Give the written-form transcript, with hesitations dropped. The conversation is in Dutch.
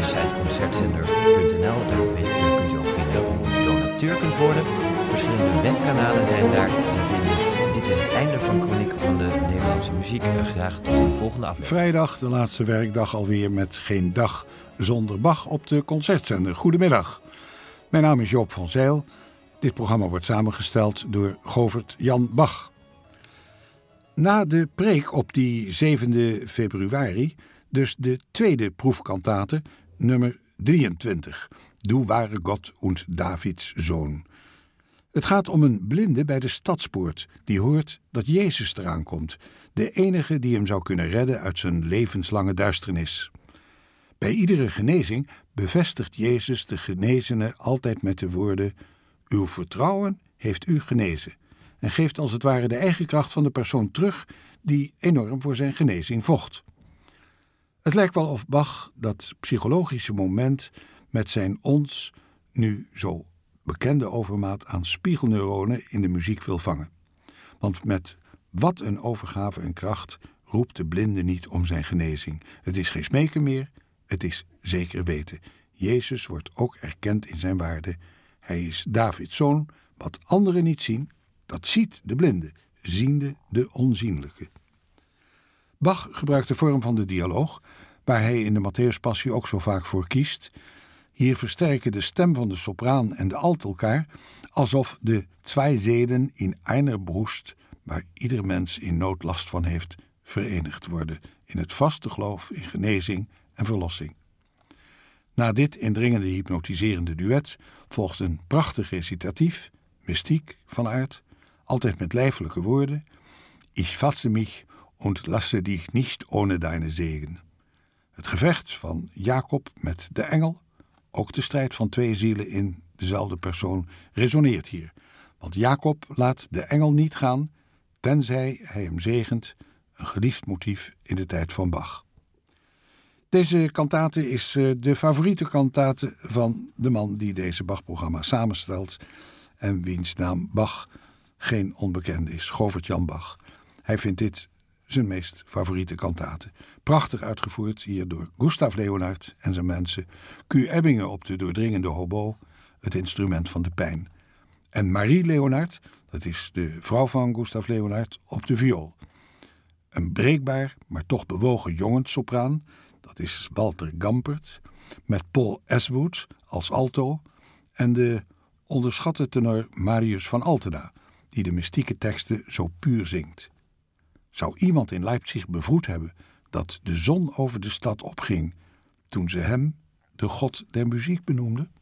site concertzender.nl. Daar kunt u ook vinden hoe u donateur kunt worden. Verschillende webkanalen zijn daar te vinden. Dit is het einde van Chroniek van de Nederlandse muziek. Graag tot de volgende aflevering. Vrijdag, de laatste werkdag alweer met Geen Dag Zonder Bach op de Concertzender. Goedemiddag. Mijn naam is Joop van Zijl. Dit programma wordt samengesteld door Govert Jan Bach. Na de preek op die 7 februari, dus de tweede proefkantate, nummer 23. Du wahre Gott und Davids Zoon. Het gaat om een blinde bij de stadspoort die hoort dat Jezus eraan komt, de enige die hem zou kunnen redden uit zijn levenslange duisternis. Bij iedere genezing bevestigt Jezus de genezene altijd met de woorden: uw vertrouwen heeft u genezen, en geeft als het ware de eigen kracht van de persoon terug die enorm voor zijn genezing vocht. Het lijkt wel of Bach dat psychologische moment met zijn ons nu zo bekende overmaat aan spiegelneuronen in de muziek wil vangen. Want met wat een overgave en kracht roept de blinde niet om zijn genezing. Het is geen smeken meer, het is zeker weten. Jezus wordt ook erkend in zijn waarde. Hij is Davids zoon. Wat anderen niet zien, dat ziet de blinde, ziende de onzienlijke. Bach gebruikt de vorm van de dialoog, waar hij in de Matthäuspassie ook zo vaak voor kiest. Hier versterken de stem van de sopraan en de alt elkaar, alsof de twee zeden in einer Brust, waar ieder mens in nood last van heeft, verenigd worden in het vaste geloof in genezing en verlossing. Na dit indringende hypnotiserende duet volgt een prachtig recitatief, mystiek van aard, altijd met lijfelijke woorden: Ich fasse mich und lasse dich nicht ohne deine Segen. Het gevecht van Jacob met de engel, ook de strijd van twee zielen in dezelfde persoon, resoneert hier. Want Jacob laat de engel niet gaan, tenzij hij hem zegent, een geliefd motief in de tijd van Bach. Deze kantate is de favoriete kantate van de man die deze Bach-programma samenstelt en wiens naam Bach geen onbekende is, Govert Jan Bach. Hij vindt dit zijn meest favoriete kantate. Prachtig uitgevoerd hier door Gustav Leonhard en zijn mensen. Q. Ebbingen op de doordringende hobo, het instrument van de pijn. En Marie Leonhard, dat is de vrouw van Gustav Leonhard, op de viool. Een breekbaar, maar toch bewogen jongenssopraan, dat is Walter Gampert, met Paul Aswood als alto en de onderschatte tenor Marius van Altena, die de mystieke teksten zo puur zingt. Zou iemand in Leipzig bevroed hebben dat de zon over de stad opging toen ze hem de god der muziek benoemden?